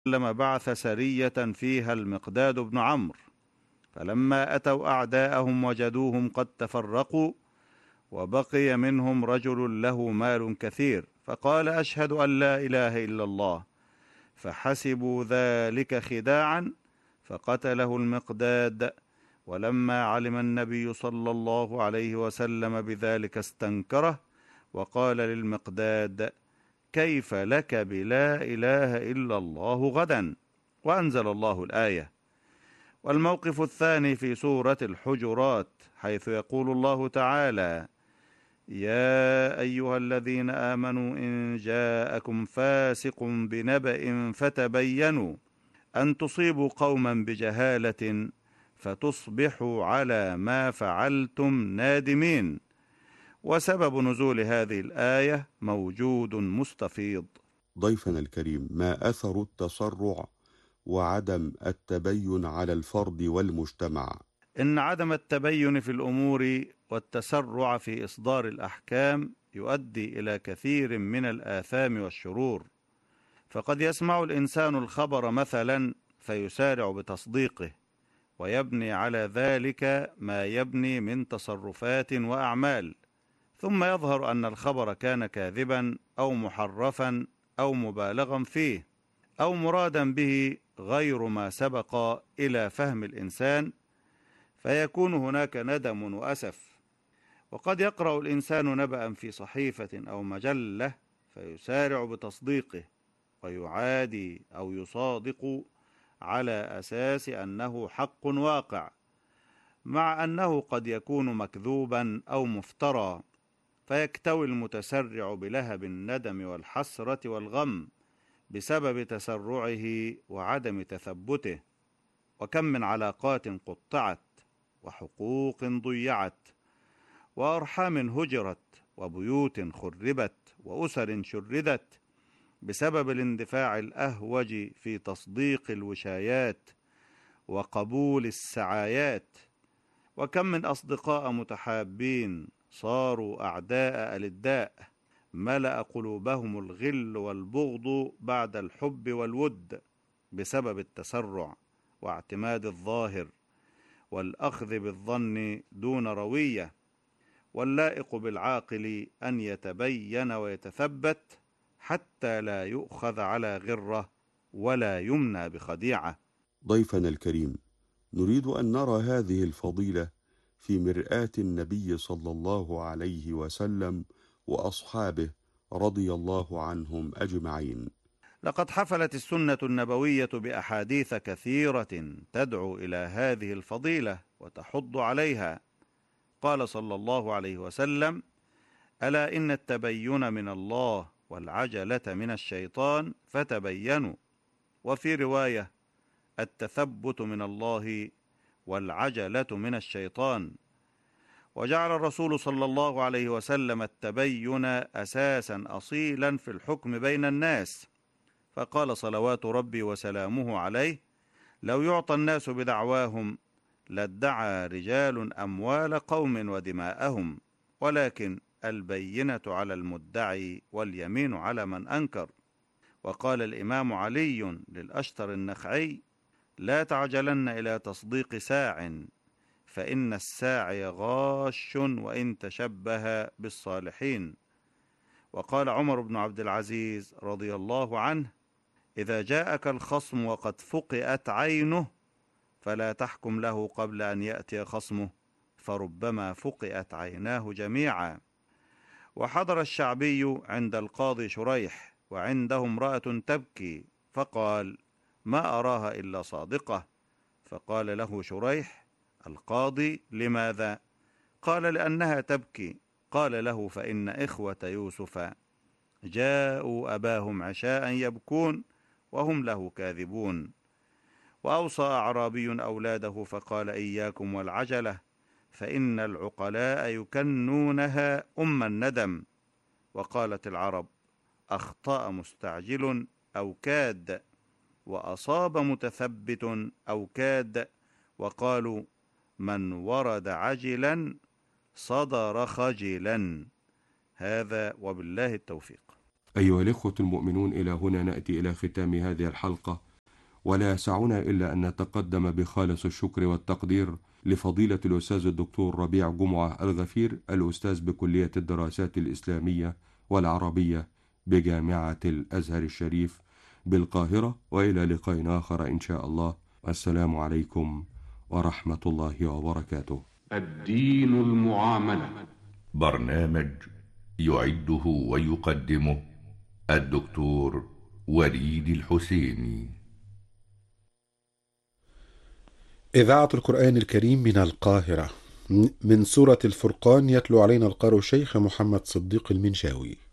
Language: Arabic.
وسلم بعث سرية فيها المقداد بن عمرو، فلما أتوا أعداءهم وجدوهم قد تفرقوا، وبقي منهم رجل له مال كثير، فقال: أشهد أن لا إله إلا الله، فحسبوا ذلك خداعا فقتله المقداد. ولما علم النبي صلى الله عليه وسلم بذلك استنكره، وقال للمقداد: كيف لك بلا إله إلا الله غدا؟ وأنزل الله الآية. والموقف الثاني في سورة الحجرات، حيث يقول الله تعالى: يا أيها الذين آمنوا إن جاءكم فاسق بنبأ فتبينوا أن تصيبوا قوما بجهالة فتصبحوا على ما فعلتم نادمين. وسبب نزول هذه الآية موجود مستفيض. ضيفنا الكريم، ما أثر التسرع وعدم التبين على الفرد والمجتمع؟ إن عدم التبين في الأمور والتسرع في إصدار الأحكام يؤدي إلى كثير من الآثام والشرور، فقد يسمع الإنسان الخبر مثلا فيسارع بتصديقه، ويبني على ذلك ما يبني من تصرفات وأعمال، ثم يظهر أن الخبر كان كاذبا أو محرفا أو مبالغا فيه أو مرادا به غير ما سبق إلى فهم الإنسان، فيكون هناك ندم وأسف. وقد يقرأ الإنسان نبأ في صحيفة أو مجلة فيسارع بتصديقه ويعادي أو يصادق على أساس أنه حق واقع، مع أنه قد يكون مكذوبا أو مفترى، فيكتوي المتسرع بلهب الندم والحسرة والغم بسبب تسرعه وعدم تثبته. وكم من علاقات قطعت، وحقوق ضيعت، وأرحام هجرت، وبيوت خربت، وأسر شردت بسبب الاندفاع الأهوج في تصديق الوشايات وقبول السعايات. وكم من أصدقاء متحابين صاروا أعداء ألداء، ملأ قلوبهم الغل والبغض بعد الحب والود بسبب التسرع واعتماد الظاهر والأخذ بالظن دون روية. واللائق بالعاقل أن يتبين ويتثبت حتى لا يؤخذ على غرة ولا يمنى بخديعة. ضيفنا الكريم، نريد أن نرى هذه الفضيلة في مرآة النبي صلى الله عليه وسلم وأصحابه رضي الله عنهم أجمعين. لقد حفلت السنة النبوية بأحاديث كثيرة تدعو إلى هذه الفضيلة وتحض عليها. قال صلى الله عليه وسلم: ألا إن التبين من الله والعجلة من الشيطان فتبينوا. وفي رواية: التثبت من الله والعجلة من الشيطان. وجعل الرسول صلى الله عليه وسلم التبين أساسا أصيلا في الحكم بين الناس، فقال صلوات ربي وسلامه عليه: لو يعطى الناس بدعواهم لادعى رجال أموال قوم ودماءهم، ولكن البينة على المدعي واليمين على من أنكر. وقال الإمام علي للأشتر النخعي: لا تعجلن إلى تصديق ساع، فإن الساعي غاش وإن تشبه بالصالحين. وقال عمر بن عبد العزيز رضي الله عنه: إذا جاءك الخصم وقد فقئت عينه فلا تحكم له قبل أن يأتي خصمه، فربما فقئت عيناه جميعا. وحضر الشعبي عند القاضي شريح وعنده امرأة تبكي، فقال: ما أراها إلا صادقة. فقال له شريح القاضي: لماذا؟ قال: لأنها تبكي. قال له: فإن إخوة يوسف جاءوا أباهم عشاء يبكون وهم له كاذبون. وأوصى أعرابي أولاده فقال: إياكم والعجلة، فإن العقلاء يكنونها أم الندم. وقالت العرب: أخطأ مستعجل أو كاد، وأصاب متثبت أو كاد. وقالوا: من ورد عجلا صدر خجلا. هذا وبالله التوفيق. أيها الإخوة المؤمنون، إلى هنا نأتي إلى ختام هذه الحلقة ولا يسعنا إلا أن نتقدم بخالص الشكر والتقدير لفضيلة الأستاذ الدكتور ربيع جمعة الغفير، الأستاذ بكلية الدراسات الإسلامية والعربية بجامعة الأزهر الشريف بالقاهرة، وإلى لقاء آخر إن شاء الله. السلام عليكم ورحمة الله وبركاته. الدين المعاملة، برنامج يعده ويقدمه الدكتور وليد الحسيني. إذاعة القرآن الكريم من القاهرة، من سورة الفرقان، يتلو علينا القارئ الشيخ محمد صديق المنشاوي.